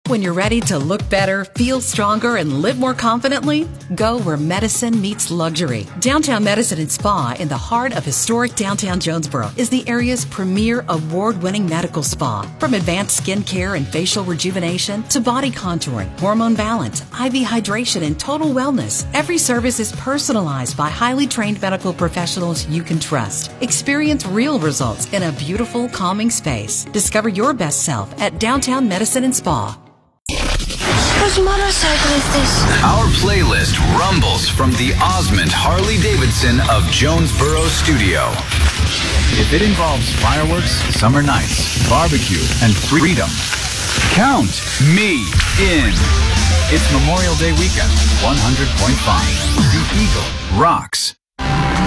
When you're ready to look better, feel stronger, and live more confidently, go where medicine meets luxury. Downtown Medicine and Spa in the heart of historic downtown Jonesboro is the area's premier award-winning medical spa. From advanced skin care and facial rejuvenation to body contouring, hormone balance, IV hydration, and total wellness, every service is personalized by highly trained medical professionals you can trust. Experience real results in a beautiful, calming space. Discover your best self at Downtown Medicine and Spa. Whose motorcycle is this? Our playlist rumbles from the Osmond Harley-Davidson of Jonesboro Studio. If it involves fireworks, summer nights, barbecue, and freedom, count me in. It's Memorial Day weekend, 100.5. The Eagle rocks.